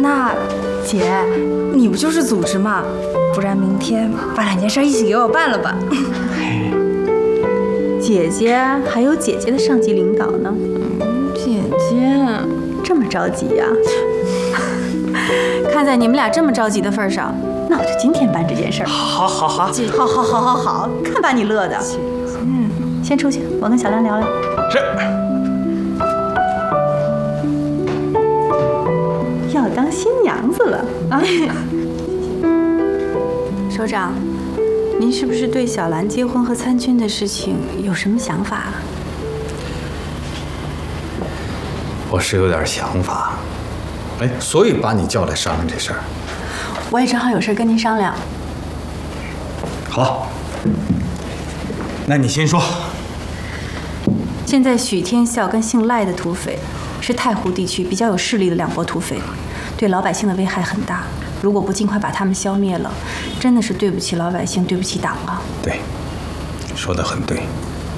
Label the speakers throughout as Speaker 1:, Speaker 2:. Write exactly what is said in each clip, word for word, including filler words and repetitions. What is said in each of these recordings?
Speaker 1: 那姐，你不就是组织吗？不然明天把两件事一起给我办了吧。
Speaker 2: 姐姐还有姐姐的上级领导呢。
Speaker 1: 姐姐，
Speaker 2: 这么着急呀？看在你们俩这么着急的份上，那我就今天办这件事儿。
Speaker 3: 好，好，好，
Speaker 2: 姐，好，好，好，好，好，看把你乐的。嗯，先出去，我跟小兰聊聊。
Speaker 3: 是。
Speaker 2: 要当新娘子了啊！首长，您是不是对小兰结婚和参军的事情有什么想法啊？
Speaker 4: 我是有点想法，哎，所以把你叫来商量这事儿。
Speaker 2: 我也正好有事跟您商量。
Speaker 4: 好，那你先说。
Speaker 2: 现在许天笑跟姓赖的土匪是太湖地区比较有势力的两拨土匪，对老百姓的危害很大。如果不尽快把他们消灭了，真的是对不起老百姓，对不起党啊！
Speaker 4: 对，说得很对。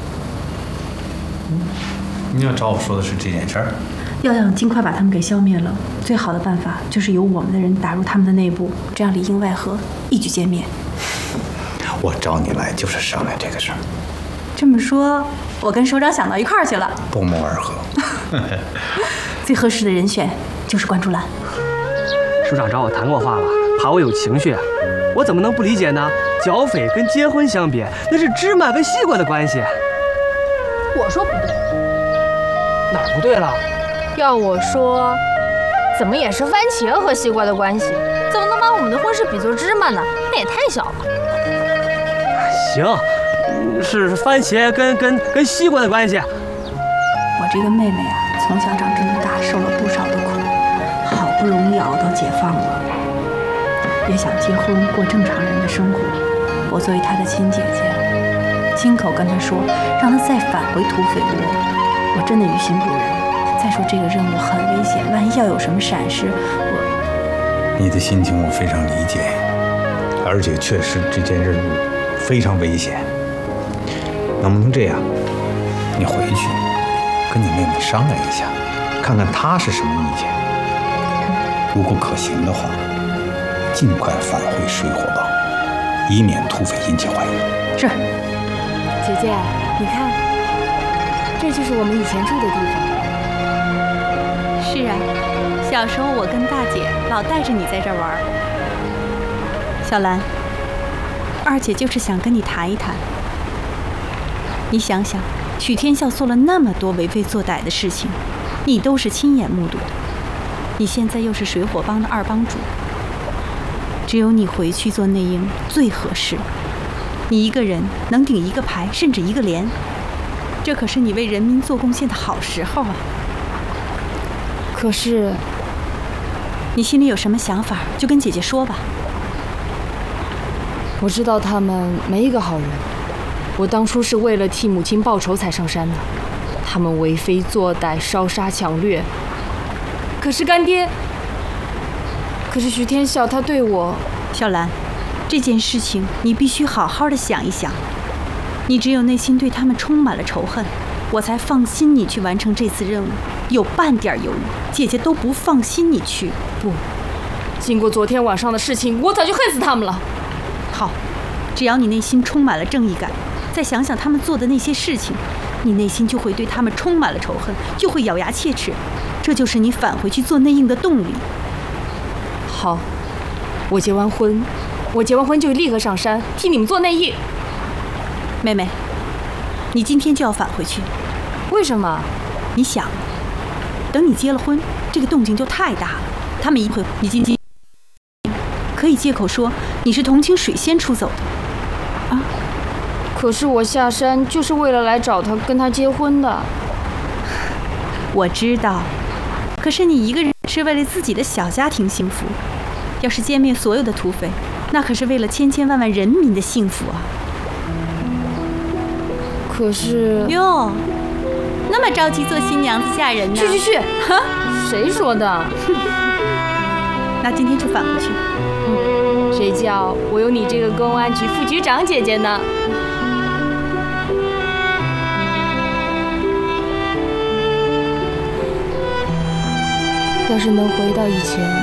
Speaker 3: 你要找我说的是这件事儿？
Speaker 2: 要想尽快把他们给消灭了，最好的办法就是由我们的人打入他们的内部，这样里应外合，一举歼灭。
Speaker 4: 我找你来就是商量这个事儿。
Speaker 2: 这么说，我跟首长想到一块儿去了，
Speaker 4: 不谋而合。
Speaker 2: 最合适的人选就是关竹兰。
Speaker 5: 首长找我谈过话了，怕我有情绪，我怎么能不理解呢？剿匪跟结婚相比，那是芝麻跟西瓜的关系。
Speaker 6: 我说不对，
Speaker 5: 哪儿不对了？
Speaker 6: 要我说，怎么也是番茄和西瓜的关系？怎么能把我们的婚事比作芝麻呢？那也太小了。
Speaker 5: 行，是番茄跟跟跟西瓜的关系。
Speaker 2: 我这个妹妹啊，从小长这么大，受了不少的苦，好不容易熬到解放了，也想结婚过正常人的生活。我作为她的亲姐姐，亲口跟她说，让她再返回土匪窝，我真的于心不忍。再说这个任务很危险，万一要有什么闪失，我……
Speaker 4: 你的心情我非常理解，而且确实这件任务非常危险。能不能这样？你回去跟你妹妹商量一下，看看她是什么意见。如果可行的话，尽快返回水火帮，以免土匪引起怀疑。
Speaker 2: 是。
Speaker 6: 姐姐，你看，这就是我们以前住的地方。
Speaker 2: 是啊，小时候我跟大姐老带着你在这儿玩。小兰，二姐就是想跟你谈一谈。你想想，许天笑做了那么多为非作歹的事情，你都是亲眼目睹的。你现在又是水火帮的二帮主，只有你回去做内应最合适。你一个人能顶一个排，甚至一个连，这可是你为人民做贡献的好时候啊！
Speaker 6: 可是，
Speaker 2: 你心里有什么想法，就跟姐姐说吧。
Speaker 6: 我知道他们没一个好人。我当初是为了替母亲报仇才上山的，他们为非作歹，烧杀抢掠。可是干爹，可是徐天笑他对我……
Speaker 2: 小兰，这件事情你必须好好的想一想。你只有内心对他们充满了仇恨，我才放心你去完成这次任务。有半点犹豫，姐姐都不放心你去。
Speaker 6: 不，经过昨天晚上的事情，我早就恨死他们了。
Speaker 2: 好，只要你内心充满了正义感，再想想他们做的那些事情，你内心就会对他们充满了仇恨，就会咬牙切齿。这就是你返回去做内应的动力。
Speaker 6: 好，我结完婚，我结完婚就立刻上山替你们做内应。
Speaker 2: 妹妹，你今天就要返回去。
Speaker 6: 为什么？
Speaker 2: 你想，等你结了婚，这个动静就太大了，他们一会你今天可以借口说你是同情水仙出走的啊。
Speaker 6: 可是我下山就是为了来找他，跟他结婚的。
Speaker 2: 我知道，可是你一个人是为了自己的小家庭幸福，要是歼灭所有的土匪，那可是为了千千万万人民的幸福啊。
Speaker 6: 可是
Speaker 2: 哟，那么着急做新娘子嫁人呢？
Speaker 6: 去去去！谁说的？
Speaker 2: 那今天就返回去。
Speaker 6: 嗯，谁叫我有你这个公安局副局长姐姐呢？要是能回到以前。